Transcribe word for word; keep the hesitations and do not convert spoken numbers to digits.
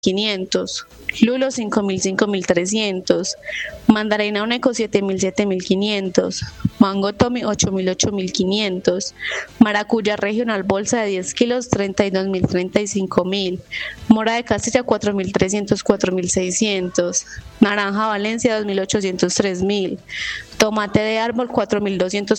quinientos, lulo cinco mil, cinco mil trescientos, mandarina uneco siete mil, siete mil quinientos, mango Tommy ocho mil, ocho mil quinientos, maracuya regional bolsa de diez kilos treinta y dos mil, treinta y cinco mil, mora de Castilla cuatro mil trescientos, cuatro mil seiscientos, naranja Valencia dos mil ochocientos, tres mil, tomate de árbol cuatro mil doscientos